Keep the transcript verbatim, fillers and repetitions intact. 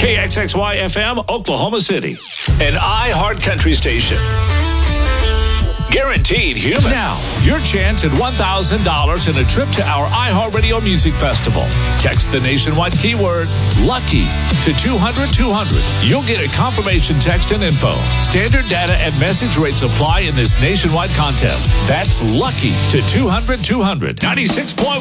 K X X Y F M, Oklahoma City. An iHeart Country station. Guaranteed human. Now, your chance at one thousand dollars and a trip to our iHeartRadio Music Festival. Text the nationwide keyword LUCKY to two hundred two hundred. You'll get a confirmation text and info. Standard data and message rates apply in this nationwide contest. That's LUCKY to two hundred two hundred. ninety-six point one